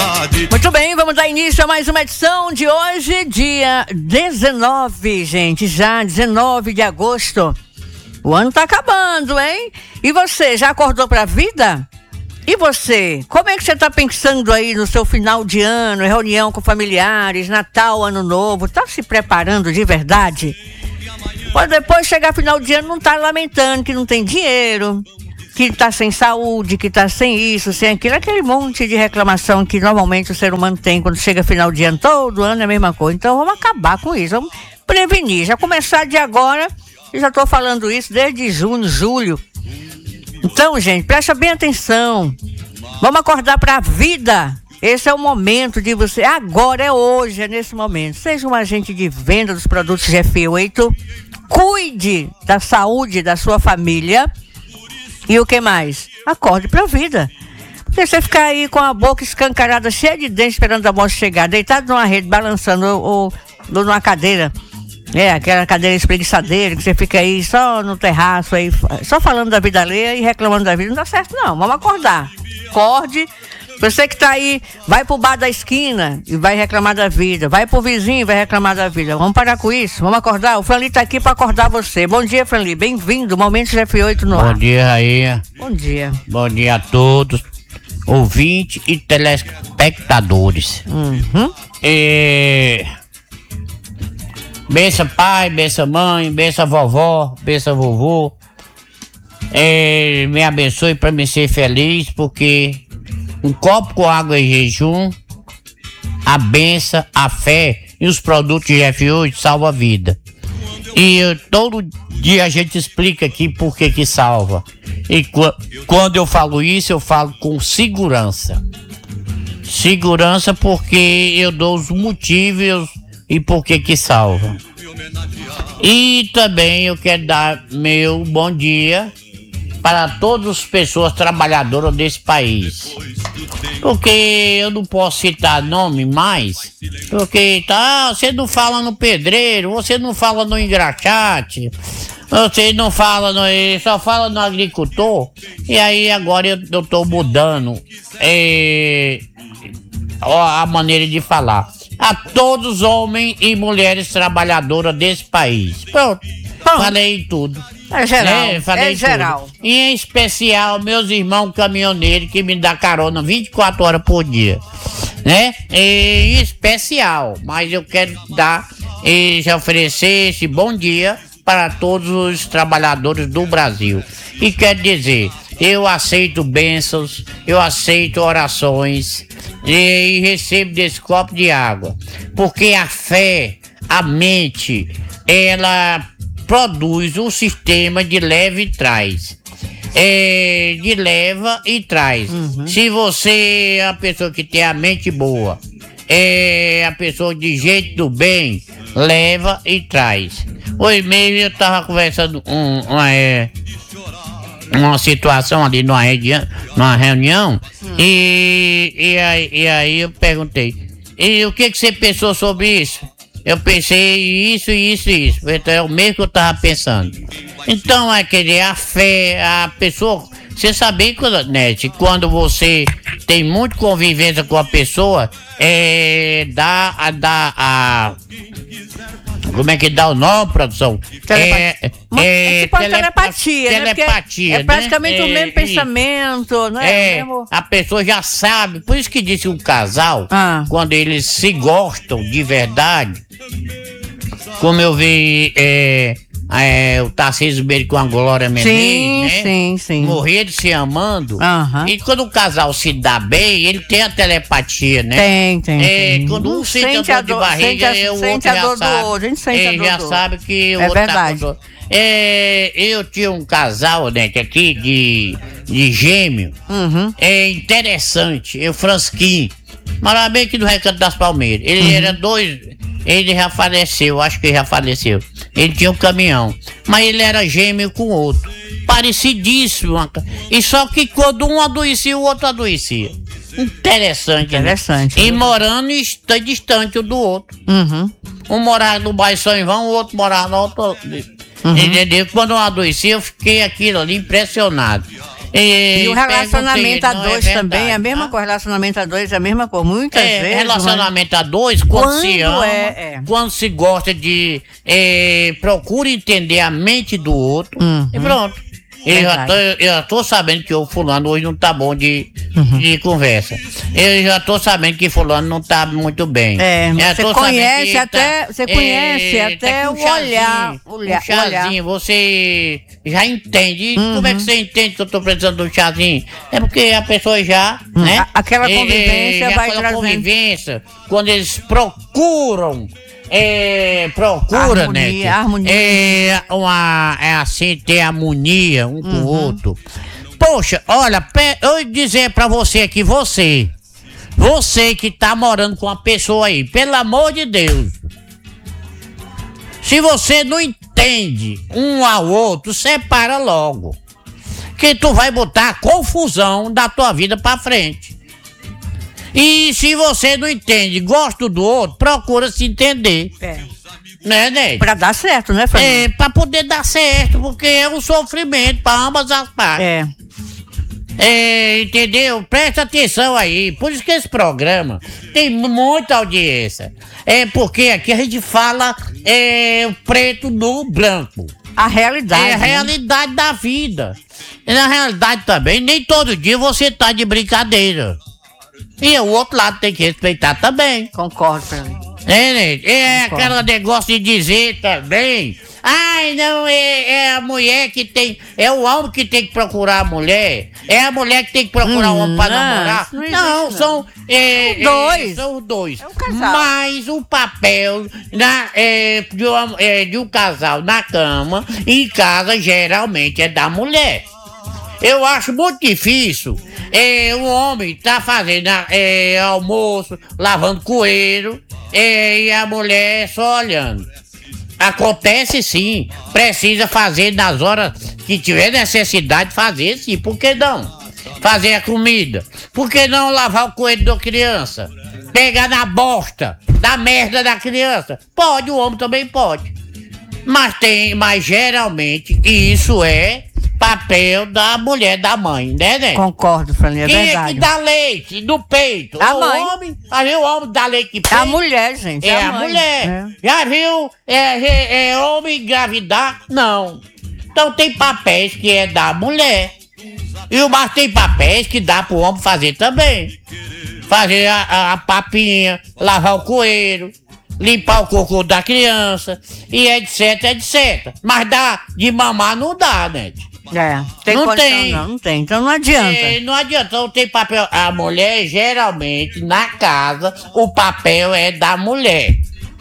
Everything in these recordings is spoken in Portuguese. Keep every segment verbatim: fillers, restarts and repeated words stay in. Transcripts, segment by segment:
saudade. Muito bem, vamos dar início a mais uma edição de hoje, dia dezenove, gente, já dezenove de agosto. O ano tá acabando, hein? E você, já acordou pra vida? E você, como é que você tá pensando aí no seu final de ano, reunião com familiares, Natal, Ano Novo? Tá se preparando de verdade? Pode depois chegar final de ano não tá lamentando que não tem dinheiro, que tá sem saúde, que tá sem isso, sem aquilo, aquele monte de reclamação que normalmente o ser humano tem quando chega final de ano, todo ano é a mesma coisa. Então vamos acabar com isso, vamos prevenir, já começar de agora, eu já tô falando isso desde junho, julho. Então, gente, presta bem atenção, vamos acordar pra vida. Esse é o momento de você, agora é hoje, é nesse momento. Seja um agente de venda dos produtos G F oito, cuide da saúde da sua família. E o que mais? Acorde pra vida. Porque você ficar aí com a boca escancarada, cheia de dentes, esperando a moça chegar, deitado numa rede, balançando, ou, ou numa cadeira, é, aquela cadeira espreguiçadeira, que você fica aí só no terraço, aí, só falando da vida alheia e reclamando da vida, não dá certo não, vamos acordar. Acorde. Você que tá aí, vai pro bar da esquina e vai reclamar da vida. Vai pro vizinho e vai reclamar da vida. Vamos parar com isso, vamos acordar. O Franli tá aqui pra acordar você. Bom dia, Franli, bem-vindo, Momento G F oito no ar. Bom dia, Rainha. Bom dia. Bom dia a todos, ouvintes e telespectadores. Uhum. E... benção pai, benção mãe, benção vovó, benção vovô. E... me abençoe pra me ser feliz, porque um copo com água em jejum, a benção, a fé e os produtos G F oito salvam a vida. E eu, todo dia a gente explica aqui por que que salva. E qu- quando eu falo isso, eu falo com segurança. Segurança porque eu dou os motivos e por que que salva. E também eu quero dar meu bom dia para todas as pessoas trabalhadoras desse país. Porque eu não posso citar nome mais, porque tá, você não fala no pedreiro, você não fala no engraxate, você não fala no, só fala no agricultor. E aí agora eu, eu tô mudando é, a maneira de falar. A todos os homens e mulheres trabalhadoras desse país. Pronto, falei tudo. É geral, É, falei é geral. tudo. E em especial meus irmãos caminhoneiros que me dão carona vinte e quatro horas por dia, né? E, em especial, mas eu quero dar e já oferecer esse bom dia para todos os trabalhadores do Brasil. E quero dizer, eu aceito bênçãos, eu aceito orações e, e recebo desse copo de água, porque a fé, a mente, ela produz um sistema de leva e traz. É, de leva e traz. Uhum. Se você é a pessoa que tem a mente boa, é a pessoa de jeito do bem, leva e traz. Hoje mesmo eu tava conversando um, uma, é, uma situação ali numa, reunião, numa reunião uhum. e, e, aí, e aí eu perguntei, e o que, que você pensou sobre isso? Eu pensei isso, isso e isso. Então é o mesmo que eu tava pensando. Então é querer a fé, a pessoa. Você sabe, né, quando você tem muita convivência com a pessoa, é. dá a. Dá a como é que dá o nome, produção? Telepatia. É, é, telepa- telepatia, telepatia, né? É praticamente né? o mesmo é, pensamento, né? É, mesmo... a pessoa já sabe. Por isso que disse um casal, ah. quando eles se gostam de verdade, como eu vi é, é, o Tarcísio Meire com a Glória Menezes, sim, né? Sim, sim, morrer de se amando. Uhum. E quando o casal se dá bem, ele tem a telepatia, né? Tem, tem. É, tem. quando um sente, sente a dor de barriga, sente a, o sente outro a já dor sabe. Do outro. A gente sente a dor já do sabe que o é outro verdade. tá com dor. É, eu tinha um casal, né, aqui de, de gêmeo. Uhum. É interessante. Eu, Fransquinho. Morava bem aqui no Recanto das Palmeiras. Ele uhum. era dois. Ele já faleceu, acho que ele já faleceu. Ele tinha um caminhão, mas ele era gêmeo com o outro. Parecidíssimo. E só que quando um adoecia, o outro adoecia. Interessante, Interessante. Né? E morando distante um do outro. Uhum. Um morava no bairro São Ivão, o outro morava no outro. Uhum. Entendeu? Quando eu adoeci, eu fiquei aquilo ali impressionado. E, e o relacionamento a dois é também é a mesma coisa. Relacionamento a dois é a mesma coisa. Muitas é, vezes. Relacionamento a dois, quando, quando se ama, é, é. quando se gosta de. É, procura entender a mente do outro. Uhum. E pronto. Eu já, tô, eu já tô sabendo que o fulano hoje não tá bom de, uhum. de conversa. Eu já tô sabendo que fulano não tá muito bem. É, você conhece até, tá, você conhece é, até tá o um chazinho, olhar, olhar, um chazinho, olhar. Você já entende. Uhum. Como é que você entende que eu tô precisando de um chazinho? É porque a pessoa já, uhum. né? Aquela convivência é, vai trazendo. Convivência, quando eles procuram É, procura, harmonia, né? Harmonia. É, uma, é assim, ter harmonia um uhum. com o outro. Poxa, olha, eu ia dizer pra você aqui, você, você que tá morando com uma pessoa aí, pelo amor de Deus, se você não entende um ao outro, separa logo, que tu vai botar a confusão da tua vida pra frente. E se você não entende, gosta do outro, procura se entender. É. Né, né? Pra dar certo, né, Fernando? É, pra poder dar certo, porque é um sofrimento pra ambas as partes. É. É, entendeu? Presta atenção aí. Por isso que esse programa tem muita audiência. É porque aqui a gente fala é, o preto no branco. A realidade. É a realidade né? da vida. E na realidade também, nem todo dia você tá de brincadeira. E o outro lado tem que respeitar também. Concordo, Fernando. É, né? É aquele negócio de dizer também. Ai, não, é, é a mulher que tem. É o homem que tem que procurar a mulher. É a mulher que tem que procurar hum, o homem pra não, namorar. Não, existe, não, não, são. É, dois. É, são os dois. É um casal. Mas o papel na, é, de, um, é, de um casal na cama, em casa, geralmente é da mulher. Eu acho muito difícil é, o homem tá fazendo é, almoço, lavando coelho é, e a mulher só olhando. Acontece sim, precisa fazer nas horas que tiver necessidade, fazer sim, por que não? Fazer a comida, por que não lavar o coelho da criança? Pegar na bosta, da merda da criança? Pode, o homem também pode. Mas tem, mas geralmente isso é papel da mulher, da mãe, né, né? Concordo, Fran, é Quem verdade. é que dá leite no peito? A o mãe. Homem, já viu o homem dá leite no peito? A mulher, gente. É a, a mãe. mulher. É. Já viu é, é, é, homem engravidar? Não. Então tem papéis que é da mulher. E o mas tem papéis que dá pro homem fazer também. Fazer a, a, a papinha, lavar o coelho, limpar o cocô da criança, e etc, etcétera. Mas dá de mamar não dá, né? É, tem não condição, tem. Não, não tem, então não adianta. É, não adianta, não tem papel. A mulher, geralmente, na casa, o papel é da mulher.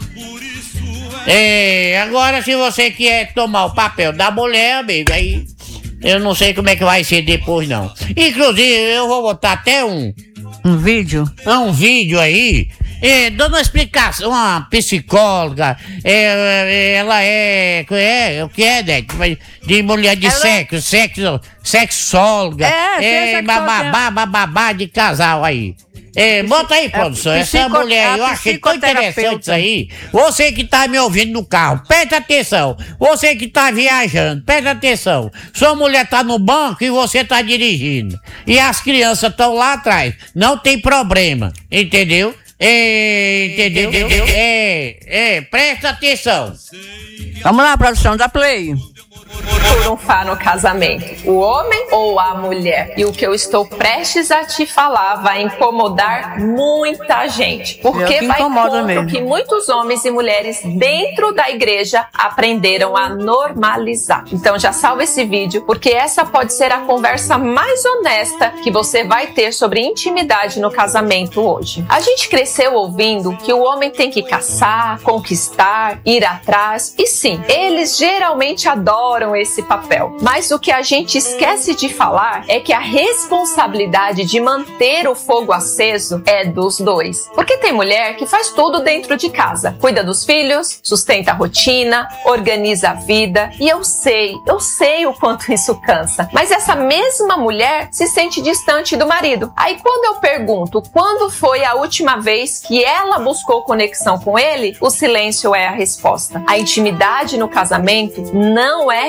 É, agora se você quer tomar o papel da mulher, amigo, aí eu não sei como é que vai ser depois, não. Inclusive, eu vou botar até um... Um vídeo? Um vídeo aí, é, dando uma explicação, uma psicóloga, é, ela é, é, o que é, né? De mulher de ela... sexo, sexo, sexóloga, é, é bababá, bababá de casal aí. É, bota aí, produção, essa psico... mulher, eu achei tão interessante isso aí. Você que tá me ouvindo no carro, presta atenção. Você que tá viajando, presta atenção. Sua mulher tá no banco e você tá dirigindo. E as crianças estão lá atrás. Não tem problema, entendeu? É, entendeu? É, é, presta atenção. Vamos lá, produção, da Play. Trunfar no casamento, o homem ou a mulher? E o que eu estou prestes a te falar vai incomodar muita gente, porque vai contra o que muitos homens e mulheres dentro da igreja aprenderam a normalizar. Então já salva esse vídeo, porque essa pode ser a conversa mais honesta que você vai ter sobre intimidade no casamento hoje. A gente cresceu ouvindo que o homem tem que caçar, conquistar, ir atrás, e sim, eles geralmente adoram esse papel. Mas o que a gente esquece de falar é que a responsabilidade de manter o fogo aceso é dos dois. Porque tem mulher que faz tudo dentro de casa. Cuida dos filhos, sustenta a rotina, organiza a vida. E eu sei, eu sei o quanto isso cansa. Mas essa mesma mulher se sente distante do marido. Aí quando eu pergunto quando foi a última vez que ela buscou conexão com ele, o silêncio é a resposta. A intimidade no casamento não é responsabilidade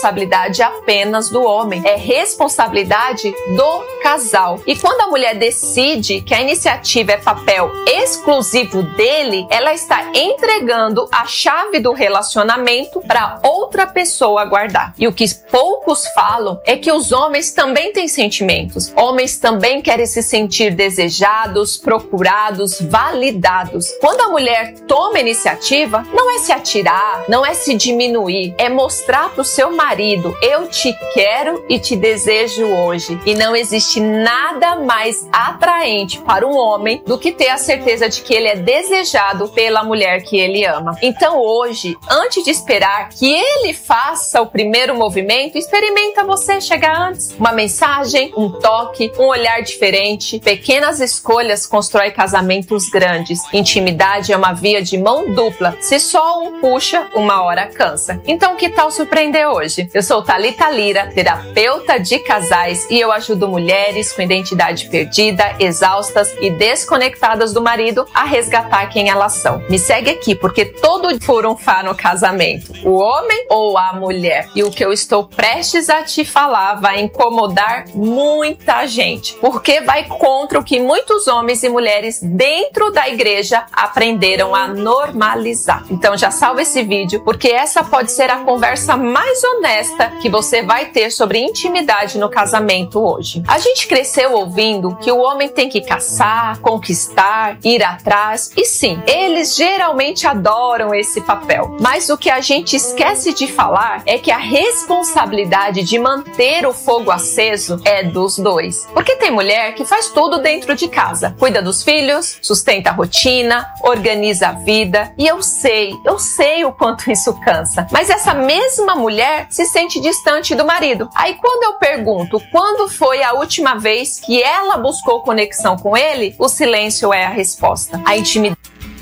responsabilidade apenas do homem, é responsabilidade do casal. E quando a mulher decide que a iniciativa é papel exclusivo dele, ela está entregando a chave do relacionamento para outra pessoa guardar. E o que poucos falam é que os homens também têm sentimentos. Homens também querem se sentir desejados, procurados, validados. Quando a mulher toma iniciativa, não é se atirar, não é se diminuir, é mostrar para o seu marido: eu te quero e te desejo hoje. E não existe nada mais atraente para um homem do que ter a certeza de que ele é desejado pela mulher que ele ama. Então hoje, antes de esperar que ele faça o primeiro movimento, experimenta você chegar antes. Uma mensagem, um toque, um olhar diferente. Pequenas escolhas constroem casamentos grandes. Intimidade é uma via de mão dupla. Se só um puxa, uma hora cansa. Então que tal surpreender hoje? Eu sou Thalita Lira, terapeuta de casais, e eu ajudo mulheres com identidade perdida, exaustas e desconectadas do marido a resgatar quem elas são. Me segue aqui, porque todo furunfá no casamento, o homem ou a mulher? E o que eu estou prestes a te falar vai incomodar muita gente, porque vai contra o que muitos homens e mulheres dentro da igreja aprenderam a normalizar. Então já salva esse vídeo, porque essa pode ser a conversa mais honesta que você vai ter sobre intimidade no casamento hoje. A gente cresceu ouvindo que o homem tem que caçar, conquistar, ir atrás, e sim, eles geralmente adoram esse papel. Mas o que a gente esquece de falar é que a responsabilidade de manter o fogo aceso é dos dois. Porque tem mulher que faz tudo dentro de casa, cuida dos filhos, sustenta a rotina, organiza a vida, e eu sei, eu sei o quanto isso cansa. Mas essa mesma mulher se sente distante do marido. Aí quando eu pergunto quando foi a última vez que ela buscou conexão com ele, o silêncio é a resposta. A intimidade.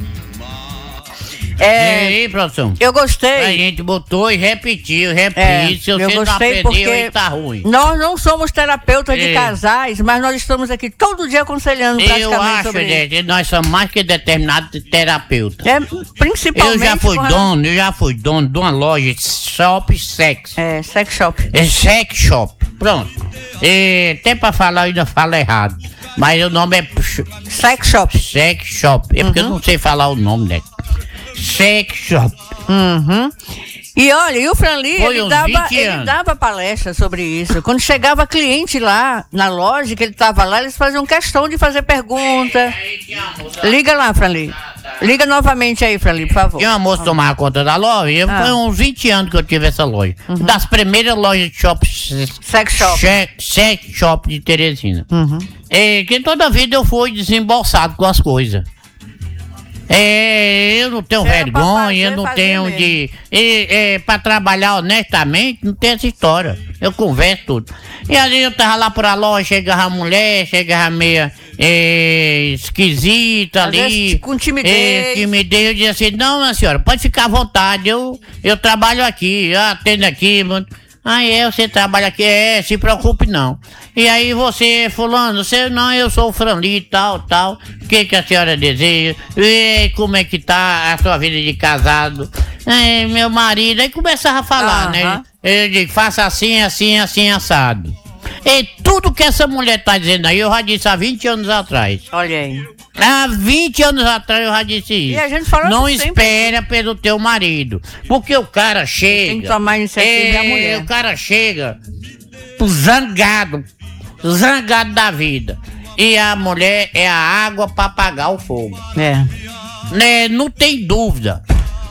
É, e aí, produção? Eu gostei. A gente botou e repetiu, repete. Se você não aprendeu, aí tá ruim. Nós não somos terapeutas de casais, mas nós estamos aqui todo dia aconselhando praticamente eu acho, sobre gente, isso. Nós somos mais que determinados terapeutas. É, principalmente... Eu já fui dono, eu já fui dono de uma loja shop sex. É, sex shop. É sex shop. Pronto. E, até pra falar, eu ainda falo errado. Mas o nome é... Sex shop. Sex shop. É porque uhum. eu não sei falar o nome, né? Sex shop. Uhum. E olha, e o Franli, ele dava, ele dava palestra sobre isso. Quando chegava cliente lá na loja, que ele estava lá, eles faziam questão de fazer pergunta. Liga lá, Franli. Liga novamente aí, Franli, por favor. Tinha uma moça tomar conta da loja. Ah. Foi uns vinte anos que eu tive essa loja. Uhum. Das primeiras lojas de shop. Sex shop. Sex shop de Teresina. Uhum. E que toda vida eu fui desembolsado com as coisas. É, eu não tenho é, vergonha, eu não tenho mesmo. de... É, é, pra trabalhar honestamente, não tem essa história. Eu converso tudo. E aí eu tava lá pra loja, chegava a mulher, chegava meia é, esquisita Às ali. Com timidez. É, timidez. Eu dizia assim, não, minha senhora, pode ficar à vontade, eu, eu trabalho aqui, eu atendo aqui, mano. Ah, é, você trabalha aqui, é, se preocupe não. E aí você, fulano, você, não, eu sou o Franli, tal, tal. O que que a senhora deseja? E como é que tá a sua vida de casado? É, meu marido, aí começava a falar, uh-huh. né? Eu digo, faça assim, assim, assim, assado. E tudo que essa mulher tá dizendo aí, eu já disse há vinte anos atrás. Olha aí. Há vinte anos atrás eu já disse isso. E a gente fala não sempre. espera pelo teu marido. Porque o cara chega. Tem que tomar iniciativa da mulher. O cara chega zangado. Zangado da vida. E a mulher é a água pra apagar o fogo. É. Né? Não tem dúvida.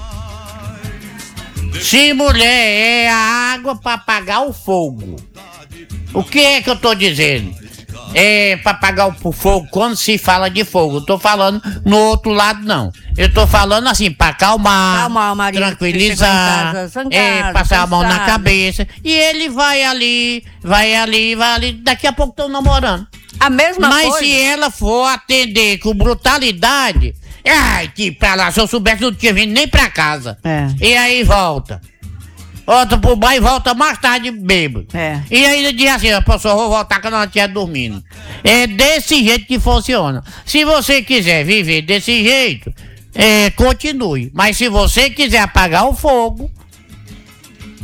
Se mulher é a água pra apagar o fogo. O que é que eu tô dizendo? É pra apagar o fogo quando se fala de fogo. Eu tô falando no outro lado, não. Eu tô falando assim, pra acalmar, Calma, marido, tranquilizar, casa, zangado, é, passar a mão na cansado. cabeça. E ele vai ali, vai ali, vai ali. Daqui a pouco estão namorando. A mesma Mas coisa. Mas se ela for atender com brutalidade, ai, que pra lá, se eu soubesse não tinha vindo nem pra casa. É. E aí volta. Volta pro bar e volta mais tarde bêbado. É. E ainda diz assim, professor, vou voltar quando ela estiver dormindo. É desse jeito que funciona. Se você quiser viver desse jeito, é, continue. Mas se você quiser apagar o fogo,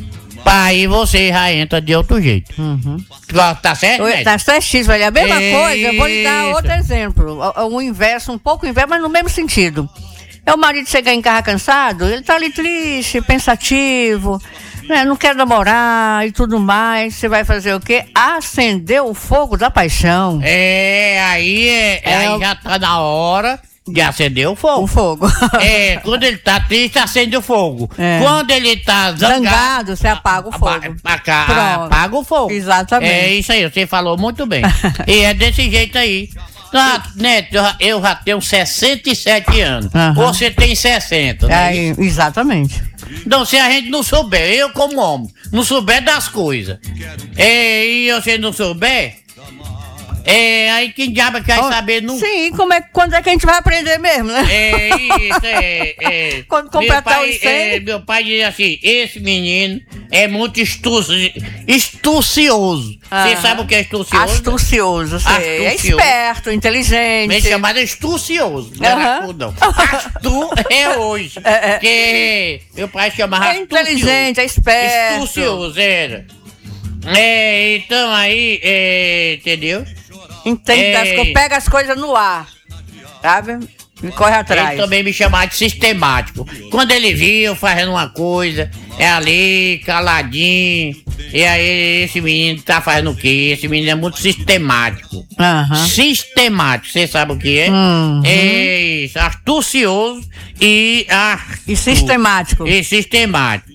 Aí você já entra de outro jeito. Uhum. Tá certo, né? Tá certíssimo. É a mesma Isso. coisa. Eu vou lhe dar outro exemplo. O inverso, um pouco inverso, mas no mesmo sentido. É o marido chegar em casa cansado, ele tá ali triste, pensativo, né? Não quer namorar e tudo mais. Você vai fazer o quê? Acender o fogo da paixão. É, aí, é, é aí o... já tá na hora de acender o fogo. O fogo. É, quando ele tá triste, acende o fogo. É. Quando ele tá zangado, zangado você apaga o fogo. Apaga, apaga o fogo. Exatamente. É isso aí, você falou muito bem. E é desse jeito aí. Ah, Neto, eu, eu já tenho sessenta e sete anos. Uhum. Você tem sessenta, né? É, exatamente. Então, se a gente não souber, eu como homem, não souber das coisas, é, e você não souber, é, aí quem diabo quer oh, saber não. Sim, como é, quando é que a gente vai aprender mesmo, né? É isso, é. é. Quando completar os cem. É, meu pai diz assim: esse menino é muito estuci... estucioso. Você ah, sabe o que é estucioso? Astucioso, sei. É esperto, inteligente. É chamado estucioso. Não era tudo, não. Astu é hoje. É, é. Porque meu pai chamava é inteligente, é esperto. Estucioso, era. É, então aí, é, entendeu? Entende é, das coisas, pega as coisas no ar, sabe? E corre atrás. Ele também me chamava de sistemático. Quando ele via eu fazendo uma coisa, é ali, caladinho. E aí, esse menino tá fazendo o quê? Esse menino é muito sistemático. Uhum. Sistemático, você sabe o que é? Uhum. É isso, astucioso e... Astu... E sistemático. E sistemático.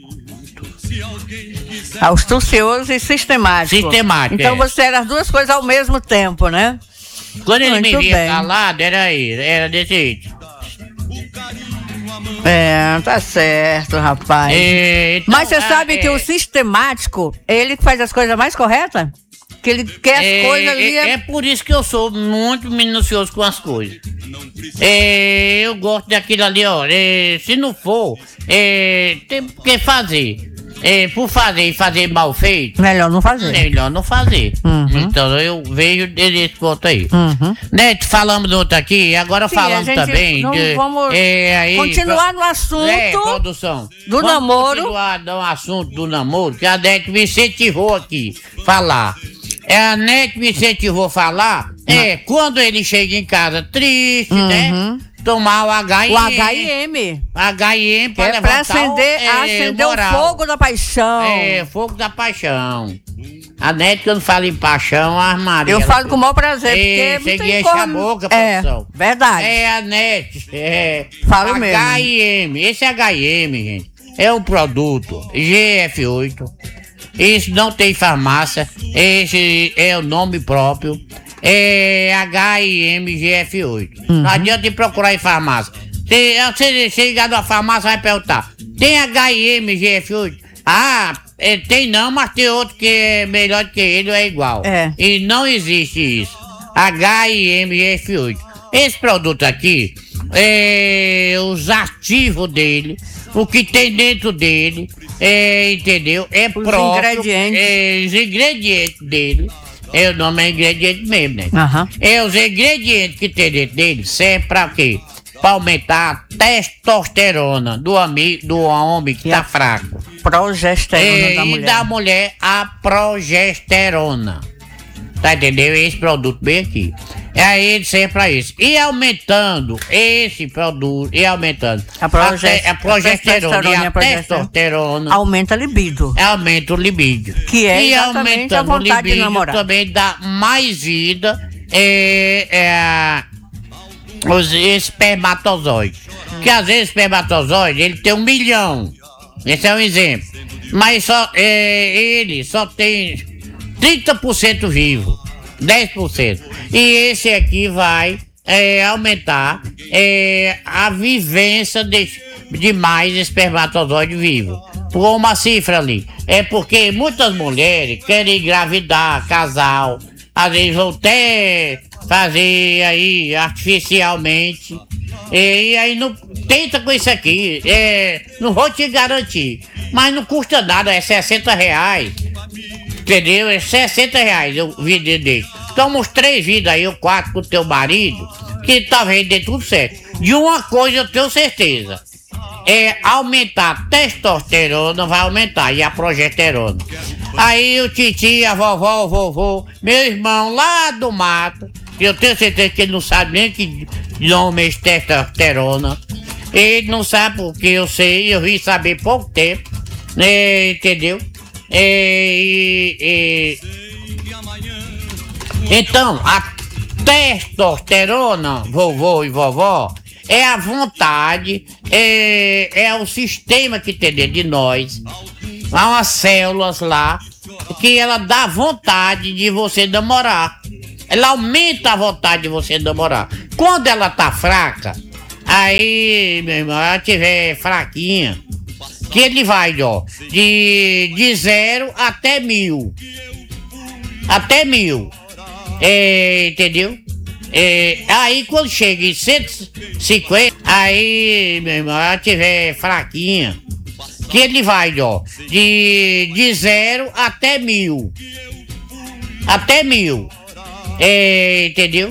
Astucioso e sistemático. Sistemático. Então é. você era as duas coisas ao mesmo tempo, né? Quando ele Muito me via bem. calado, era aí, era desse jeito. É, tá certo, rapaz. É, então, Mas você ah, sabe é, que o sistemático, ele que faz as coisas mais corretas? Que ele quer as é, coisas ali. É, é por isso que eu sou muito minucioso com as coisas. É, eu gosto daquilo ali, ó. É, se não for, é, tem que fazer. É, por fazer e fazer mal feito, melhor não fazer. Melhor não fazer. Uhum. Então eu vejo desse ponto aí. Uhum. Neto, falamos do outro aqui, agora Sim, falamos também. Não de, vamos é, aí, continuar pro, no assunto é, produção. do vamos namoro. Continuar no assunto do namoro, que a Neto me incentivou aqui falar. É, a Neto me incentivou a falar. Uhum. É, quando ele chega em casa triste, uhum. né? Tomar o H I M. O H I M. H I M para é levantar pra acender, o, é, acender moral. o fogo da paixão. É, fogo da paixão. A Neto, quando fala em paixão, a Maria. Eu falo com o maior prazer, é, porque você enche a boca, produção. É, verdade. É, a Neto. É, Falo mesmo. H I M. Esse H I M, gente, é um produto G F oito. Isso não tem farmácia. Esse é o nome próprio. É H I M G F oito. Uhum. Não adianta ir procurar em farmácia. Se você chegar numa farmácia, vai perguntar: tem H I M G F oito? Ah, é, tem não, mas tem outro que é melhor que ele, é igual. É. E não existe isso. H I M G F oito. Esse produto aqui, é, os ativos dele, o que tem dentro dele, é, entendeu? É os próprio. Ingredientes. É, os ingredientes dele. É, o nome é ingrediente mesmo, né? Uhum. É, os ingredientes que tem dentro dele servem pra quê? Pra aumentar a testosterona do, amigo, do homem que e tá fraco. Progesterona é, da mulher. E da mulher a progesterona. Tá entendendo? Esse produto bem aqui. Aí ele serve pra isso. E aumentando esse produto, e aumentando a, proge a, te, a progesterona e a, a testosterona. Aumenta a libido. Aumenta o libido. Que é e exatamente a vontade o libido de namorar. Também dá mais vida é, é, os espermatozoides. Hum. Que às vezes o espermatozoide ele tem um milhão. Esse é um exemplo. Mas só, é, ele só tem trinta por cento vivo. dez por cento. E esse aqui vai é, aumentar é, a vivência de, de mais espermatozoide vivo. Por uma cifra ali. É porque muitas mulheres querem engravidar, casal. Às vezes vão até fazer aí artificialmente. E aí não tenta com isso aqui. É, não vou te garantir. Mas não custa nada, é sessenta reais. Entendeu? É sessenta reais o vídeo dele. Toma uns três vídeos aí, ou quatro com o teu marido, que talvez dê tudo certo. De uma coisa eu tenho certeza. é aumentar a testosterona, vai aumentar, e a progesterona. Aí o titi, a vovó, o vovô, meu irmão lá do mato, eu tenho certeza que ele não sabe nem que nome é testosterona. Ele não sabe porque eu sei, eu vim saber pouco tempo, né, entendeu? E, e, então, a testosterona, vovô e vovó, é a vontade, é, é o sistema que tem dentro de nós. Há umas células lá que ela dá vontade de você namorar. Ela aumenta a vontade de você namorar. Quando ela tá fraca, aí, meu irmão, ela tiver fraquinha, que ele vai, ó, de, de zero até mil. Até mil. É, entendeu? É, aí quando chega em cento e cinquenta, aí, meu irmão, ela tiver fraquinha, que ele vai, ó, de, de zero até mil. Até mil. É, entendeu?